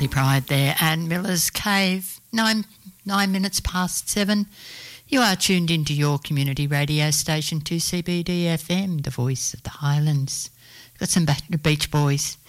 Charlie Pride there, and Miller's Cave, 9 minutes past 7. You are tuned into your community radio station, 2CBD FM, the voice of the Highlands. Got some Beach Boys